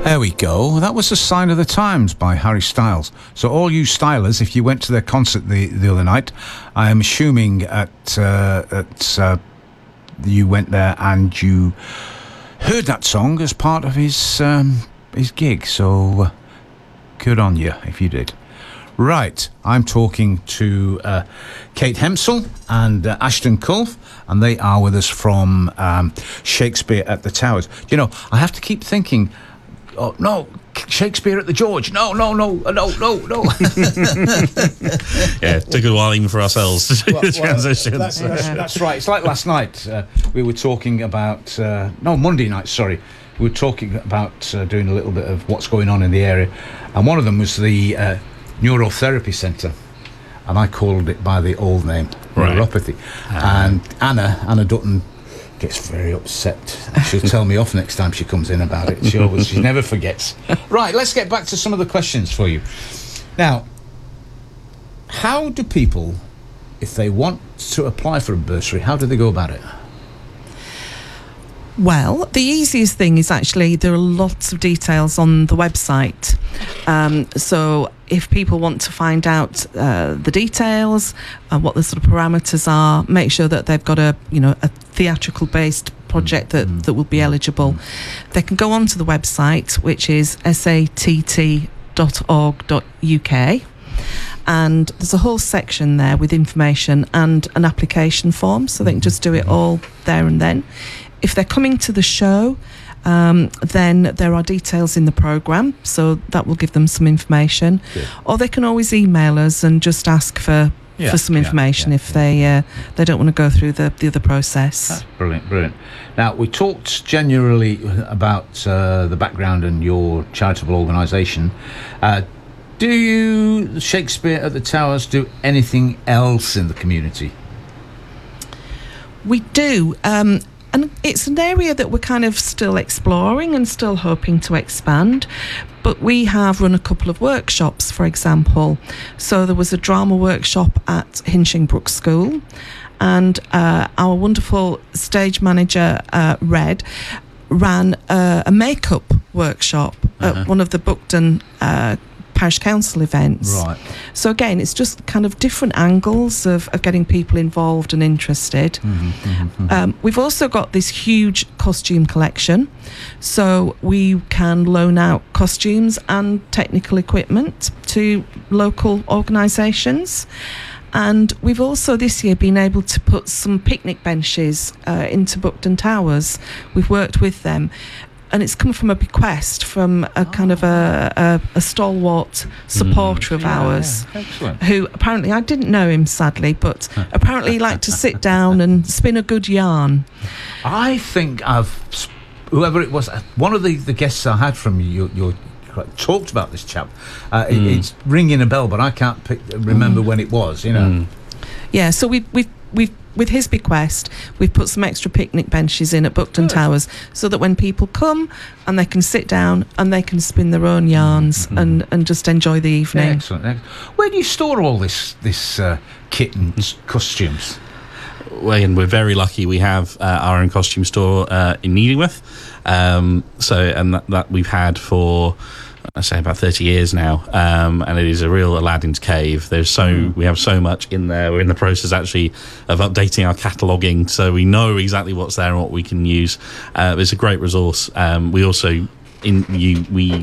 There we go. That was A Sign of the Times by Harry Styles. So all you stylers, if you went to their concert the other night, I am assuming you went there and you heard that song as part of his gig. So good on you if you did. Right, I'm talking to Kate Hempsall and Ashton Culf, and they are with us from Shakespeare at the Towers. You know, I have to keep thinking, oh, no, Shakespeare at the George. No. Yeah, it took a while even for ourselves to do the transition. That's right. It's like last night. We were talking about... Monday night, sorry. We were talking about doing a little bit of what's going on in the area. And one of them was the Neurotherapy Centre. And I called it by the old name, neuropathy. And Anna Dutton gets very upset. She'll tell me off next time she comes in about it. She never forgets. Right, let's get back to some of the questions for you. Now, how do people, if they want to apply for a bursary, how do they go about it? Well, the easiest thing is actually there are lots of details on the website. So if people want to find out the details and what the sort of parameters are, make sure that they've got a theatrical based project that will be eligible. They can go onto the website, which is satt.org.uk. And there's a whole section there with information and an application form, so they can just do it all there and then. If they're coming to the show, then there are details in the programme, so that will give them some information. Yeah. Or they can always email us and just ask for some information if they don't want to go through the other process. That's brilliant. Now, we talked generally about the background and your charitable organisation. Do you, Shakespeare at the Towers, do anything else in the community? We do. And it's an area that we're kind of still exploring and still hoping to expand. But we have run a couple of workshops, for example. So there was a drama workshop at Hinchingbrook School, and our wonderful stage manager, Red, ran a makeup workshop at one of the Buckden Parish Council events. Right. So again, it's just kind of different angles of getting people involved and interested. We've also got this huge costume collection, so we can loan out costumes and technical equipment to local organisations. And we've also this year been able to put some picnic benches into Buckden Towers. We've worked with them. And it's come from a bequest from a kind of a stalwart supporter of ours, who apparently, I didn't know him sadly, but apparently liked to sit down and spin a good yarn. I think whoever it was, one of the guests I had from your talked about this chap. It's ringing a bell, but I can't remember when it was. Yeah, so we've with his bequest, we've put some extra picnic benches in at Buckden Towers, so that when people come and they can sit down and they can spin their own yarns and just enjoy the evening. Excellent. Where do you store all this kit and costumes? Well, and we're very lucky. We have our own costume store in Needingworth. That we've had for, I say, about 30 years now, and it is a real Aladdin's cave. We have so much in there. We're in the process actually of updating our cataloguing, so we know exactly what's there and what we can use. It's a great resource. We also we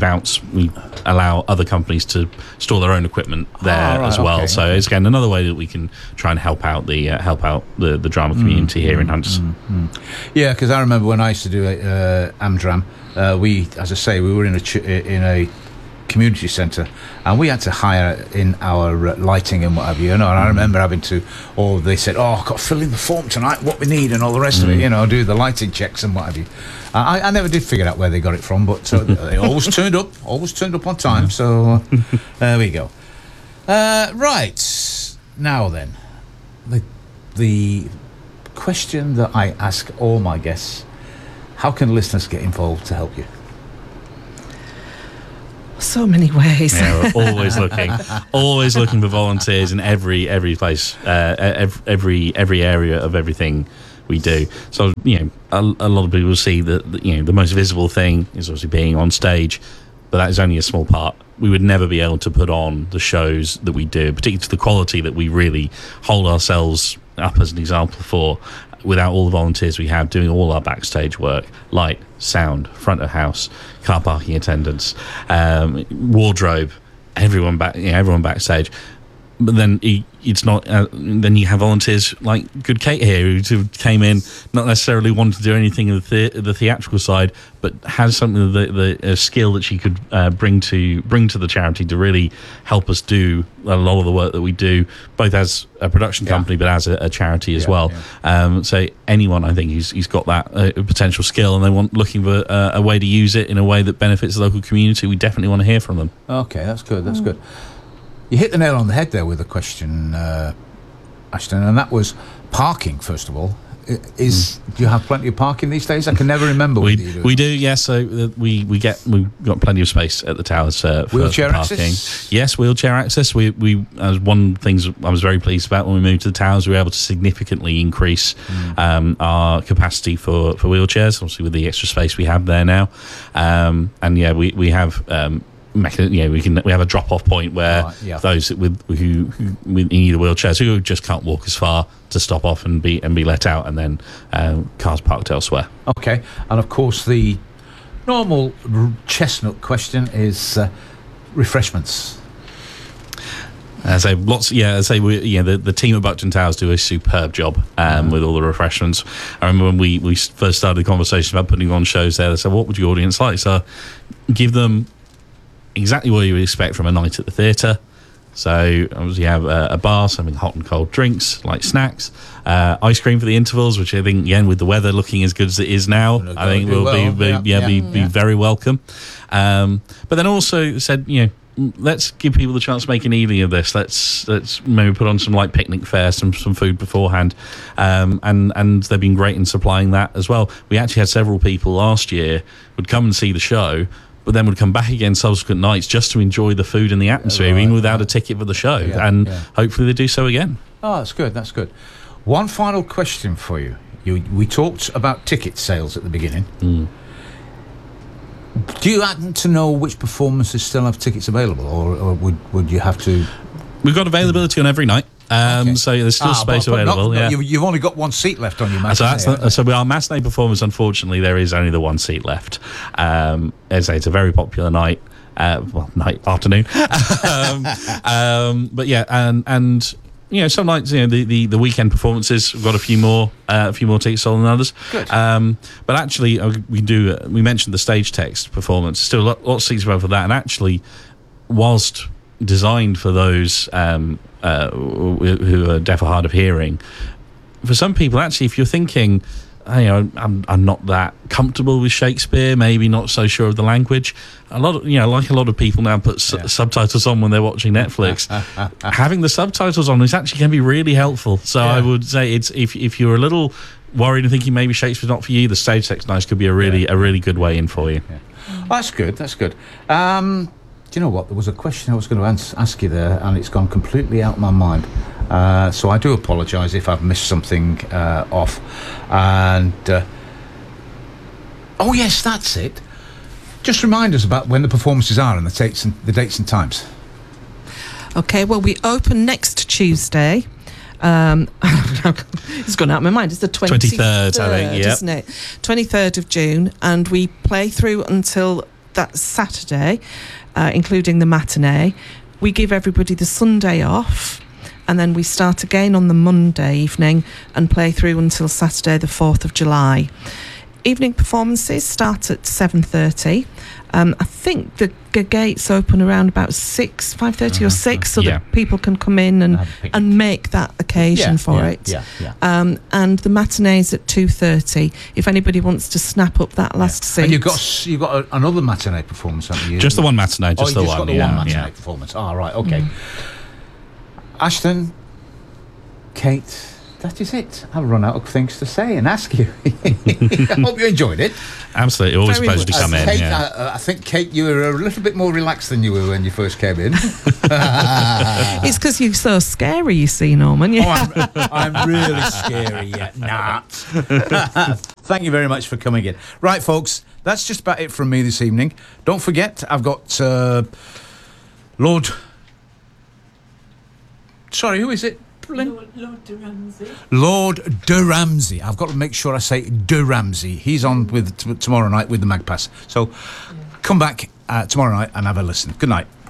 allow other companies to store their own equipment there as well. Okay, so it's again another way that we can try and help out the drama community here in Hunts. Yeah, because I remember when I used to do Amdram. We were in a community centre, and we had to hire in our lighting and what have you. And I remember having to, they said, I've got to fill in the form tonight, what we need and all the rest of it, do the lighting checks and what have you. I never did figure out where they got it from, but they always turned up on time. So there we go. Right, now then, the question that I ask all my guests: how can listeners get involved to help you? So many ways. Yeah, we're always looking for volunteers in every place, every area of everything we do. So, a lot of people see that, the most visible thing is obviously being on stage, but that is only a small part. We would never be able to put on the shows that we do, particularly to the quality that we really hold ourselves up as an example for, without all the volunteers we have doing all our backstage work, light, sound, front of house, car parking attendants, wardrobe, everyone backstage. But then it's not. Then you have volunteers like Good Kate here, who came in not necessarily wanting to do anything in the theatrical side, but has something the skill that she could bring to the charity to really help us do a lot of the work that we do, both as a production company but as a charity as well. Yeah. So anyone, I think, who's got that potential skill and they looking for a way to use it in a way that benefits the local community, we definitely want to hear from them. Okay, that's good. That's good. You hit the nail on the head there with the question, Ashton, and that was parking, first of all. Do you have plenty of parking these days? I can never remember. We do, yes. So we've got plenty of space at the towers for wheelchair parking. Access? Yes, wheelchair access. We as one thing I was very pleased about when we moved to the towers, we were able to significantly increase our capacity for wheelchairs, obviously with the extra space we have there now. And yeah, we have. We have a drop-off point where those who with either wheelchairs who just can't walk as far to stop off and be let out, and then cars parked elsewhere. Okay, and of course the normal chestnut question is refreshments. The team at Buckton Towers do a superb job with all the refreshments. I remember when we first started the conversation about putting on shows there, they said, what would your audience like? So give them exactly what you would expect from a night at the theatre. So obviously you have a bar, something hot and cold drinks, like snacks, ice cream for the intervals, which I think, again, with the weather looking as good as it is now, I think will be very welcome. But then also said, let's give people the chance to make an evening of this. Let's maybe put on some light picnic fare, some food beforehand, and they've been great in supplying that as well. We actually had several people last year would come and see the show, but then would come back again subsequent nights just to enjoy the food and the atmosphere, even without a ticket for the show. Hopefully they do so again. Oh, that's good. That's good. One final question for you. We talked about ticket sales at the beginning. Do you happen to know which performances still have tickets available, or would you have to? We've got availability on every night. So there's still space available. You've only got one seat left on your matinee. So our matinee performance, unfortunately, there is only the one seat left. As I say, it's a very popular night. Afternoon. But yeah, and some nights, the weekend performances, we've got a few more tickets sold than others. Good. But actually, we mentioned the stage text performance. Still lots of seats available for that, and actually, whilst designed for those who are deaf or hard of hearing, for some people, actually, if you're thinking, I'm not that comfortable with Shakespeare, maybe not so sure of the language, a lot of people now put subtitles on when they're watching Netflix. Having the subtitles on is actually going to be really helpful. So I would say it's if you're a little worried and thinking maybe Shakespeare's not for you, the stage text nights could be a really good way in for you. That's good. Do you know what? There was a question I was going to ask you there, and it's gone completely out of my mind. So I do apologise if I've missed something off. And yes, that's it. Just remind us about when the performances are and the dates and times. Okay. Well, we open next Tuesday. It's gone out of my mind. It's the 23rd, I think, isn't it? 23rd of June, and we play through until that Saturday, including the matinee. We give everybody the Sunday off, and then we start again on the Monday evening and play through until Saturday the 4th of July. Evening performances start at 7:30. I think the gates open around about 5:30 or 6, so that people can come in and make that occasion for it. And the matinee's at 2:30. If anybody wants to snap up that last seat. And you've got another matinee performance, haven't you? Just the one matinee, just the one. Got the one matinee performance. Right, okay. Ashton, Kate, that is it. I've run out of things to say and ask you. I hope you enjoyed it. Absolutely, always Very a pleasure to much. come in. Kate, Yeah. I think, Kate, you were a little bit more relaxed than you were when you first came in. It's because you're so scary, you see, Norman. Yeah. I'm really scary yet. Nah. Thank you very much for coming in. Right, folks, that's just about it from me this evening. Don't forget, I've got Lord... Sorry, who is it? Lord de Ramsey. Lord de Ramsey. I've got to make sure I say de Ramsey. He's on with tomorrow night with the Magpass. So come back tomorrow night and have a listen. Good night.